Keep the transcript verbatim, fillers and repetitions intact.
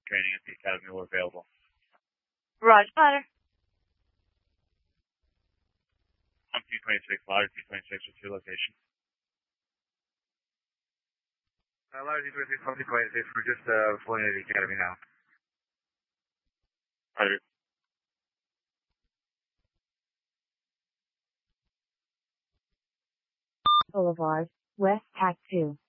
training at the academy were available. Roger, Butter. I'm T twenty-six, Ladder T twenty-six, what's your location? Uh, Ladder T twenty-six, T twenty-six, we're just uh, flying at the academy now. Roger. Boulevard, West Tac two.